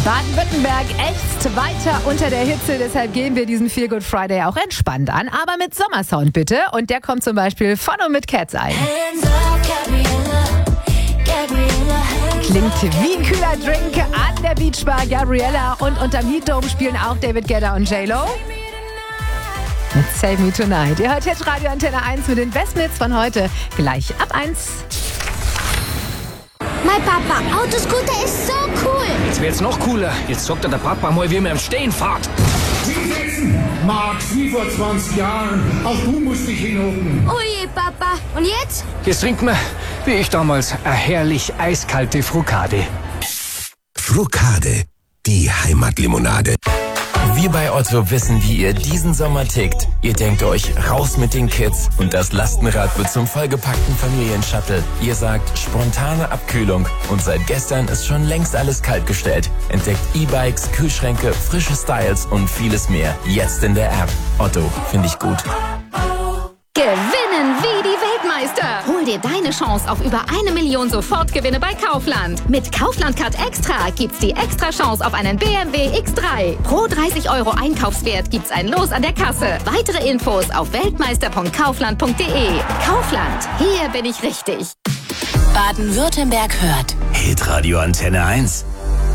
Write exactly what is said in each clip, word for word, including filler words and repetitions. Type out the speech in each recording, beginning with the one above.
Baden-Württemberg ächzt weiter unter der Hitze, deshalb gehen wir diesen Feel Good Friday auch entspannt an, aber mit Sommersound bitte. Und der kommt zum Beispiel von und mit Cats ein. Klingt wie ein kühler Drink an der Beachbar. Gabriella und unterm Heat Dome spielen auch David Guetta und J-Lo. Mit Save Me Tonight. Ihr hört jetzt Radio Antenne eins mit den besten Hits von heute. Gleich ab eins. Mein Papa, Autoscooter ist so cool. Jetzt wird's noch cooler. Jetzt zockt der Papa mal, wie man im Stehen fährt. Hinsetzen! Max, wie vor zwanzig Jahren. Auch du musst dich hinhocken. Oh je, Papa. Und jetzt? Jetzt trinkt man, wie ich damals, eine herrlich eiskalte Frukade. Frukade, die Heimatlimonade. Wir bei Otto wissen, wie ihr diesen Sommer tickt. Ihr denkt euch, raus mit den Kids und das Lastenrad wird zum vollgepackten Familienshuttle. Ihr sagt, spontane Abkühlung und seit gestern ist schon längst alles kaltgestellt. Entdeckt E-Bikes, Kühlschränke, frische Styles und vieles mehr. Jetzt in der App. Otto, finde ich gut. Gewinnen wie die Weltmeister. Hol dir deine Chance auf über eine Million Sofortgewinne bei Kaufland. Mit Kaufland Card Extra gibt's die extra Chance auf einen B M W X drei. Pro dreißig Euro Einkaufswert gibt's ein Los an der Kasse. Weitere Infos auf weltmeister punkt kaufland punkt de. Kaufland, hier bin ich richtig. Baden-Württemberg hört Hitradio Antenne eins.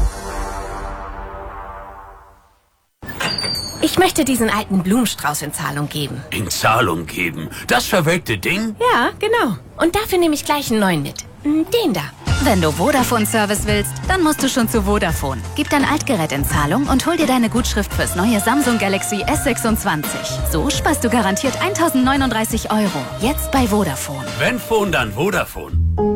Ich möchte diesen alten Blumenstrauß in Zahlung geben. In Zahlung geben? Das verwelkte Ding? Ja, genau. Und dafür nehme ich gleich einen neuen mit. Den da. Wenn du Vodafone-Service willst, dann musst du schon zu Vodafone. Gib dein Altgerät in Zahlung und hol dir deine Gutschrift fürs neue Samsung Galaxy S sechsundzwanzig. So sparst du garantiert eintausendneununddreißig Euro. Jetzt bei Vodafone. Wenn Phone, dann Vodafone.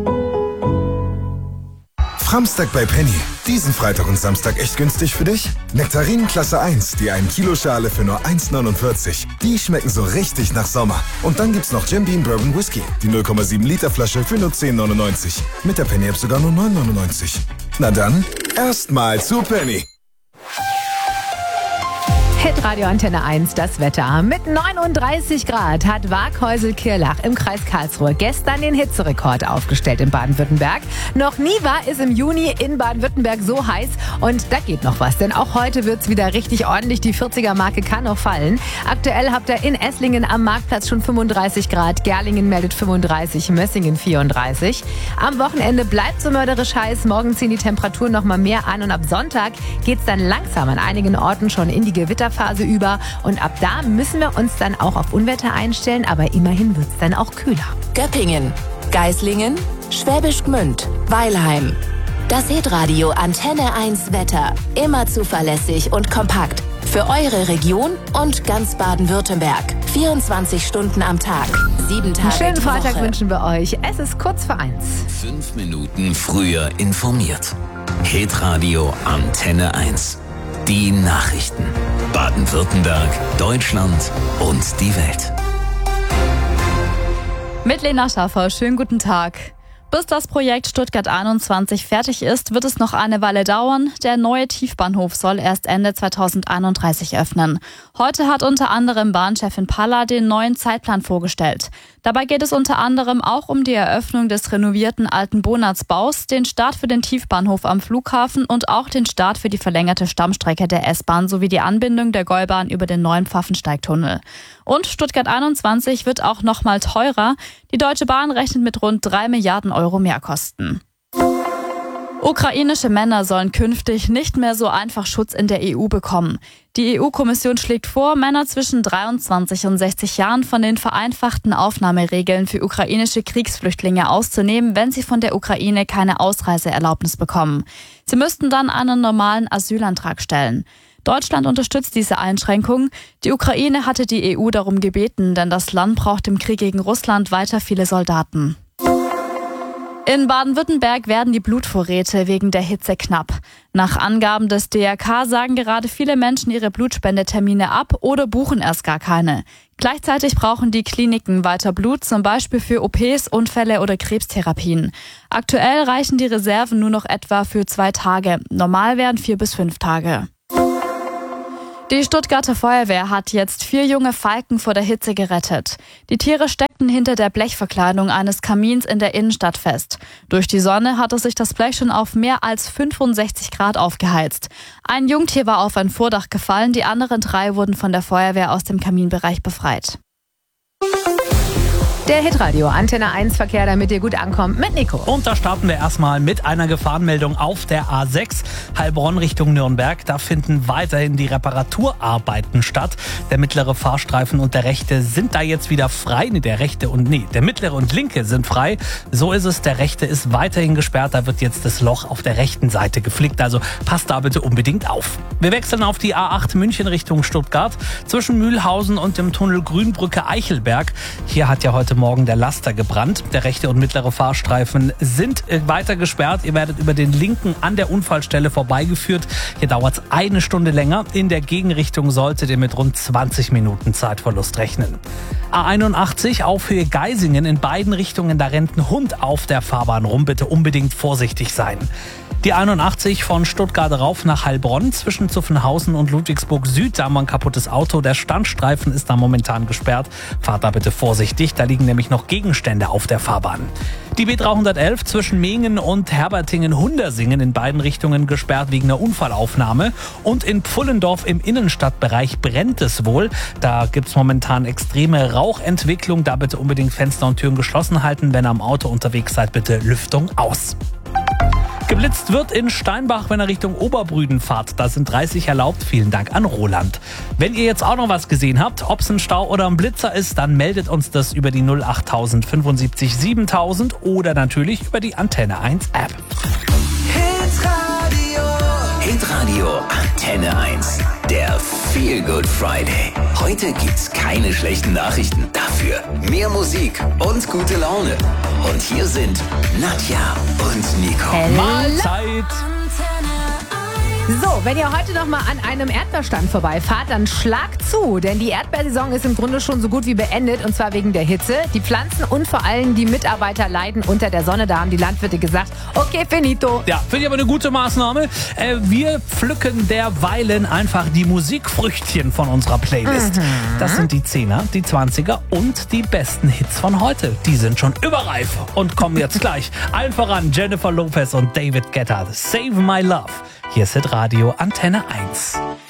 Framstag bei Penny. Diesen Freitag und Samstag echt günstig für dich? Nektarinen Klasse eins, die ein Kilo Schale für nur eins neunundvierzig. Die schmecken so richtig nach Sommer. Und dann gibt's noch Jim Beam Bourbon Whisky, die null Komma sieben Liter Flasche für nur zehn neunundneunzig. Mit der Penny App sogar nur neun neunundneunzig. Na dann, erstmal zu Penny. Hitradio Antenne eins, das Wetter. Mit neununddreißig Grad hat Waaghäusel-Kirlach im Kreis Karlsruhe gestern den Hitzerekord aufgestellt in Baden-Württemberg. Noch nie war es im Juni in Baden-Württemberg so heiß und da geht noch was, denn auch heute wird's wieder richtig ordentlich. Die vierziger-Marke kann noch fallen. Aktuell habt ihr in Esslingen am Marktplatz schon fünfunddreißig Grad, Gerlingen meldet fünfunddreißig, Mössingen vierunddreißig. Am Wochenende bleibt so mörderisch heiß, morgen ziehen die Temperaturen noch mal mehr an und ab Sonntag geht's dann langsam an einigen Orten schon in die Gewitter Phase über und ab da müssen wir uns dann auch auf Unwetter einstellen, aber immerhin wird es dann auch kühler. Göppingen, Geislingen, Schwäbisch Gmünd, Weilheim. Das Hitradio Antenne eins Wetter. Immer zuverlässig und kompakt. Für eure Region und ganz Baden-Württemberg. vierundzwanzig Stunden am Tag. Sieben Tage Einen schönen die Freitag Woche. wünschen wir euch. Es ist kurz vor eins. Fünf Minuten früher informiert. Hitradio Antenne eins. Die Nachrichten. Baden-Württemberg, Deutschland und die Welt. Mit Lena Schaffer, schönen guten Tag. Bis das Projekt Stuttgart einundzwanzig fertig ist, wird es noch eine Weile dauern. Der neue Tiefbahnhof soll erst Ende zweitausendeinunddreißig öffnen. Heute hat unter anderem Bahnchefin Palla den neuen Zeitplan vorgestellt. Dabei geht es unter anderem auch um die Eröffnung des renovierten alten Bonatzbaus, den Start für den Tiefbahnhof am Flughafen und auch den Start für die verlängerte Stammstrecke der S-Bahn sowie die Anbindung der Gäubahn über den neuen Pfaffensteigtunnel. Und Stuttgart einundzwanzig wird auch noch mal teurer. Die Deutsche Bahn rechnet mit rund drei Milliarden Euro Mehrkosten. Ukrainische Männer sollen künftig nicht mehr so einfach Schutz in der E U bekommen. Die E U-Kommission schlägt vor, Männer zwischen dreiundzwanzig und sechzig Jahren von den vereinfachten Aufnahmeregeln für ukrainische Kriegsflüchtlinge auszunehmen, wenn sie von der Ukraine keine Ausreiseerlaubnis bekommen. Sie müssten dann einen normalen Asylantrag stellen. Deutschland unterstützt diese Einschränkung. Die Ukraine hatte die E U darum gebeten, denn das Land braucht im Krieg gegen Russland weiter viele Soldaten. In Baden-Württemberg werden die Blutvorräte wegen der Hitze knapp. Nach Angaben des D R K sagen gerade viele Menschen ihre Blutspendetermine ab oder buchen erst gar keine. Gleichzeitig brauchen die Kliniken weiter Blut, zum Beispiel für O Ps, Unfälle oder Krebstherapien. Aktuell reichen die Reserven nur noch etwa für zwei Tage. Normal wären vier bis fünf Tage. Die Stuttgarter Feuerwehr hat jetzt vier junge Falken vor der Hitze gerettet. Die Tiere steckten hinter der Blechverkleidung eines Kamins in der Innenstadt fest. Durch die Sonne hatte sich das Blech schon auf mehr als fünfundsechzig Grad aufgeheizt. Ein Jungtier war auf ein Vordach gefallen, die anderen drei wurden von der Feuerwehr aus dem Kaminbereich befreit. Der Hitradio Antenne eins Verkehr, damit ihr gut ankommt, mit Nico. Und da starten wir erstmal mit einer Gefahrenmeldung auf der A sechs, Heilbronn Richtung Nürnberg. Da finden weiterhin die Reparaturarbeiten statt. Der mittlere Fahrstreifen und der rechte sind da jetzt wieder frei. Nee, der rechte und nee, der mittlere und linke sind frei. So ist es, der rechte ist weiterhin gesperrt. Da wird jetzt das Loch auf der rechten Seite geflickt. Also passt da bitte unbedingt auf. Wir wechseln auf die A acht München Richtung Stuttgart. Zwischen Mühlhausen und dem Tunnel Grünbrücke Eichelberg. Hier hat ja heute Morgen der Laster gebrannt. Der rechte und mittlere Fahrstreifen sind weiter gesperrt. Ihr werdet über den linken an der Unfallstelle vorbeigeführt. Hier dauert es eine Stunde länger. In der Gegenrichtung solltet ihr mit rund zwanzig Minuten Zeitverlust rechnen. A einundachtzig auf Höhe Geisingen in beiden Richtungen. Da rennt ein Hund auf der Fahrbahn rum. Bitte unbedingt vorsichtig sein. Die einundachtzig von Stuttgart rauf nach Heilbronn zwischen Zuffenhausen und Ludwigsburg Süd. Da haben wir ein kaputtes Auto. Der Standstreifen ist da momentan gesperrt. Fahrt da bitte vorsichtig. Da liegen nämlich noch Gegenstände auf der Fahrbahn. Die B dreihundertelf zwischen Mingen und Herbertingen-Hundersingen in beiden Richtungen gesperrt wegen einer Unfallaufnahme. Und in Pfullendorf im Innenstadtbereich brennt es wohl. Da gibt's momentan extreme Rauchentwicklung. Da bitte unbedingt Fenster und Türen geschlossen halten. Wenn ihr am Auto unterwegs seid, bitte Lüftung aus. Geblitzt wird in Steinbach, wenn ihr Richtung Oberbrüden fahrt. Da sind dreißig erlaubt. Vielen Dank an Roland. Wenn ihr jetzt auch noch was gesehen habt, ob es ein Stau oder ein Blitzer ist, dann meldet uns das über die null acht null null fünf sieben siebentausend oder natürlich über die Antenne eins App. Hitradio. Hitradio Antenne eins. Der Feel Good Friday. Heute gibt's keine schlechten Nachrichten. Dafür mehr Musik und gute Laune. Und hier sind Nadja und Nico. Mahlzeit! So, wenn ihr heute noch mal an einem Erdbeerstand vorbeifahrt, dann schlagt zu, denn die Erdbeersaison ist im Grunde schon so gut wie beendet und zwar wegen der Hitze. Die Pflanzen und vor allem die Mitarbeiter leiden unter der Sonne. Da haben die Landwirte gesagt, okay, finito. Ja, finde ich aber eine gute Maßnahme. Äh, wir pflücken derweilen einfach die Musikfrüchtchen von unserer Playlist. Mhm. Das sind die Zehner, die Zwanziger und die besten Hits von heute. Die sind schon überreif und kommen jetzt gleich. Allen voran Jennifer Lopez und David Guetta. Save My Love. Hier ist Hitradio Antenne eins.